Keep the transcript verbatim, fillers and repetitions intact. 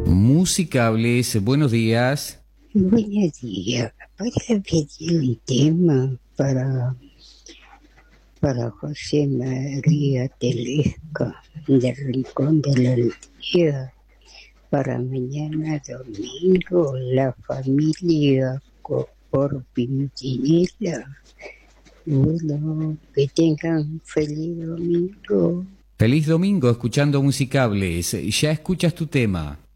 Musicables, buenos días. Buenos días. Para pedir un tema para, para José María Telesco del Rincón de la Aldea. Para mañana domingo, la familia co- por Pimpinela. Bueno, que tengan feliz domingo. Feliz domingo escuchando Musicables. Ya escuchas tu tema.